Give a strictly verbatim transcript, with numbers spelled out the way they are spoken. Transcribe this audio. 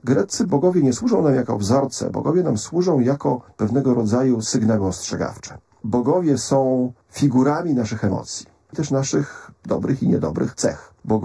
Greccy bogowie nie służą nam jako wzorce, bogowie nam służą jako pewnego rodzaju sygnały ostrzegawcze. Bogowie są figurami naszych emocji, też naszych dobrych i niedobrych cech. Bogowie